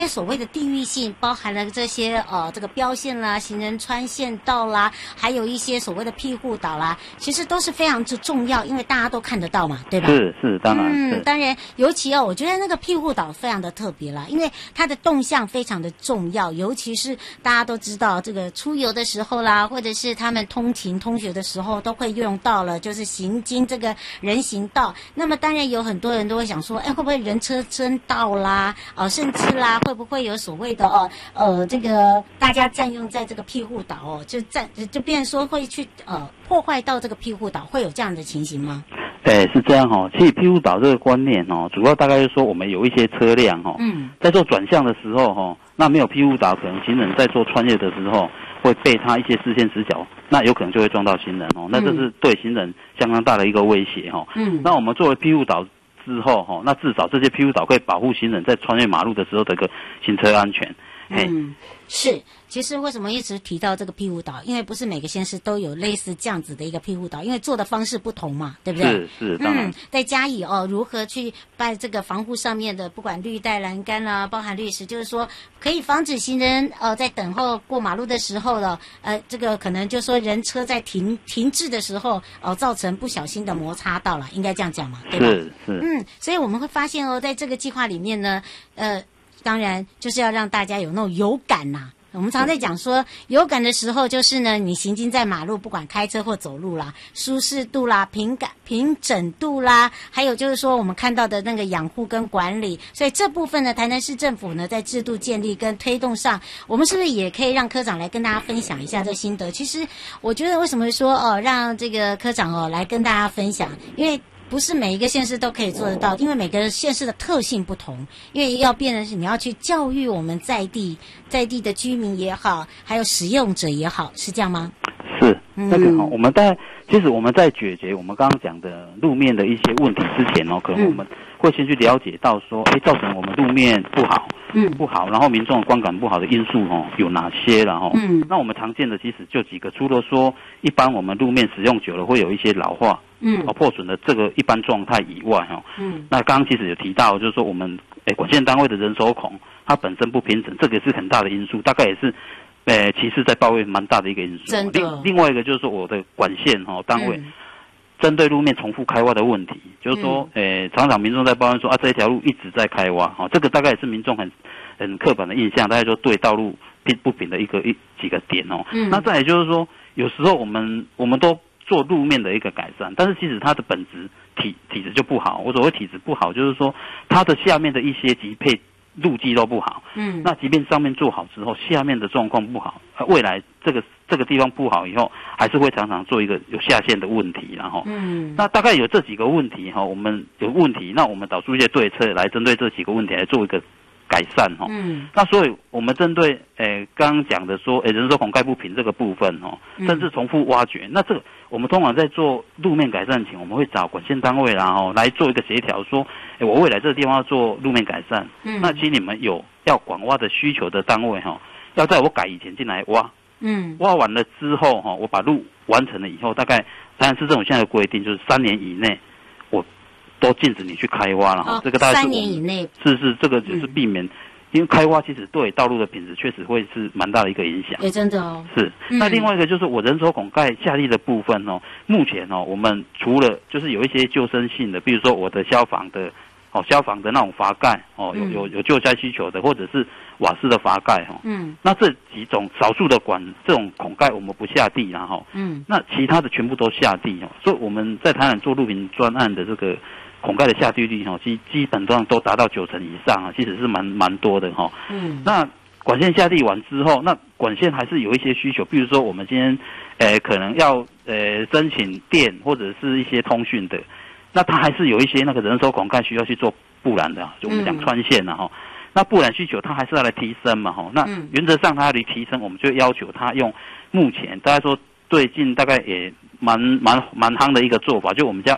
所谓的地域性，包含了这些这个标线啦、行人穿线道啦，还有一些所谓的庇护岛啦，其实都是非常之重要，因为大家都看得到嘛，对吧？ 是，当然。 当然，尤其我觉得那个庇护岛非常的特别啦，因为它的动向非常的重要，尤其是大家都知道这个出游的时候啦，或者是他们通勤通学的时候都会用到了，就是行经这个人行道。那么当然有很多人都会想说，会不会人车争道啦？甚至啦，会不会有所谓的这个大家占用在这个庇护岛就变成说会去破坏到这个庇护岛，会有这样的情形吗？ 是这样其实庇护岛这个观念主要大概就是说我们有一些车辆在做转向的时候那没有庇护岛，可能行人在做穿越的时候会被他一些视线死角，那有可能就会撞到行人那这是对行人相当大的一个威胁那我们作为庇护岛之后那至少这些庇护岛可以保护行人在穿越马路的时候的一个行车安全。 是，其实为什么一直提到这个庇护岛？因为不是每个县市都有类似这样子的一个庇护岛，因为做的方式不同嘛，对不对？ 是，当然。 再加以如何去在这个防护上面的，不管绿带栏杆啦，包含绿石，就是说可以防止行人在等候过马路的时候了，这个可能就是说人车在停滞的时候造成不小心的摩擦到了，应该这样讲嘛，对吧？ 是。 所以我们会发现在这个计划里面呢，当然就是要让大家有那种有感呐。我们常在讲说，有感的时候就是呢，你行经在马路，不管开车或走路啦，舒适度啦、平整度啦，还有就是说我们看到的那个养护跟管理，所以这部分呢，台南市政府呢在制度建立跟推动上，我们是不是也可以让科长来跟大家分享一下这心得？其实我觉得为什么说让这个科长来跟大家分享，因为不是每一个县市都可以做得到，因为每个县市的特性不同，因为要变的是你要去教育我们在地的居民也好，还有使用者也好，是这样吗？ 是，那个我们其实我们在解决我们刚刚讲的路面的一些问题之前可能我们会先去了解到说，造成我们路面不好，然后民众的观感不好的因素有哪些了那我们常见的其实就几个，除了说一般我们路面使用久了会有一些老化破损的这个一般状态以外那刚刚其实有提到就是说我们管线单位的人手孔它本身不平整，这个是很大的因素，大概也是其实在抱怨蛮大的一个因素。 真的。 另外一个就是说我的管线单位针对路面重复开挖的问题，就是说常常民众在抱怨说这一条路一直在开挖这个大概也是民众很刻板的印象，大概说对道路不平的几个点那再来就是说有时候我们都做路面的一个改善，但是其实它的本质体质就不好。我所谓体质不好，就是说它的下面的一些级配路基都不好。那即便上面做好之后，下面的状况不好，未来这个地方不好以后，还是会常常做一个有下陷的问题，然后那大概有这几个问题我们有问题，那我们导出一些对策来针对这几个问题来做一个改善那所以我们针对刚刚讲的说人手孔盖不平这个部分甚至重复挖掘，那这个我们通常在做路面改善前，我们会找管线单位来做一个协调，说我未来这个地方要做路面改善那其实你们有要管挖的需求的单位要在我改以前进来挖挖完了之后我把路完成了以后，大概当然是这种现在的规定，就是3年以内我都禁止你去开挖了这个大概是3年以内是这个就是避免因为开挖其实对道路的品质确实会是蛮大的一个影响。 真的是那另外一个就是我人手孔盖下地的部分目前我们除了就是有一些救生性的，比如说我的消防的那种阀盖有救灾需求的，或者是瓦斯的阀盖那这几种少数的这种孔盖我们不下地那其他的全部都下地所以我们在台南做路平专案的这个孔盖的下地率基本上都达到90%以上其实是蛮多的那管线下地完之后，那管线还是有一些需求，比如说我们今天可能要申请电或者是一些通讯的，那它还是有一些那个人手孔盖需要去做布缆的就我们讲穿线那布缆需求它还是要来提升嘛那原则上它要来提升，我们就要求它用目前大家说最近大概也蛮夯的一个做法，就我们叫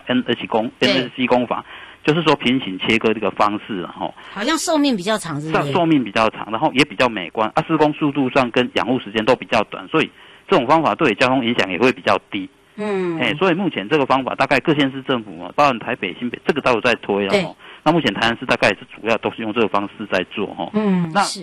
NHC 工法，就是说平行切割这个方式好像寿命比较长，是不是？ 寿命比较长，然后也比较美观施工速度上跟养护时间都比较短，所以这种方法对交通影响也会比较低所以目前这个方法大概各县市政府包含台北新北这个都有在推那目前台南市大概也是主要都是用这个方式在做哈。 嗯， 那是